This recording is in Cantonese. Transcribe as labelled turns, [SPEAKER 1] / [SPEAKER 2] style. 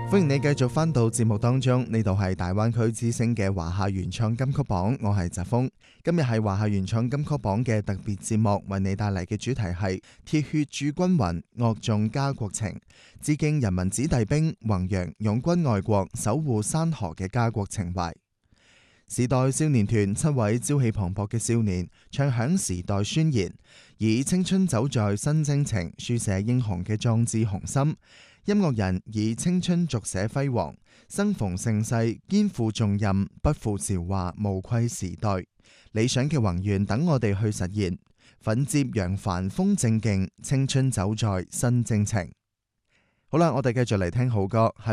[SPEAKER 1] 歡迎你繼續返到節目當中，呢度係大灣區之聲嘅華夏原創金曲榜，我係澤峰。今日係華夏原創金曲榜嘅特別節目，為你帶嚟嘅主題係鐵血鑄軍魂，樂頌家國情，致敬人民子弟兵，弘揚擁軍愛國、守護山河嘅家國情懷。時代少年團7位朝氣蓬勃嘅少年，唱響時代宣言，以青春走在新征程，書寫英雄嘅壯志雄心。音樂人以青春續寫輝煌，生逢盛世，肩負重任，不負韶華，無愧時代。理想嘅宏願等我哋去實現，奮接揚帆風正勁，青春走在新征程。好啦，我哋繼續嚟聽好歌。